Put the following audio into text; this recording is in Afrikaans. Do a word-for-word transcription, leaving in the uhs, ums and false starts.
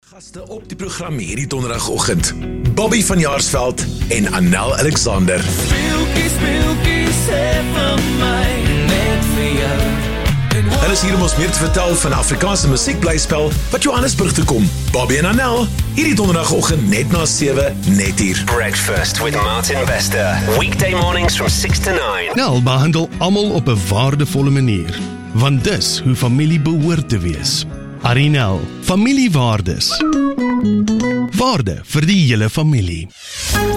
Gaste op die program hierdie donderdagoggend, Bobby van Jaarsveld en Anel Alexander. Speeltjie, speeltjie, sê vir my, net vir jou. Hulle is hier om ons meer te vertel van Afrikaanse musiekblyspel wat Johannesburg toe kom. Bobby en Anel, hierdie donderdagoggend net na sewe, net hier. Breakfast with Martin Vester. Weekday mornings from six to nine. Nel behandel almal op 'n waardevolle manier, want dis hoe familie behoort te wees. Arinel, familiewaardes. Waarde vir die hele familie.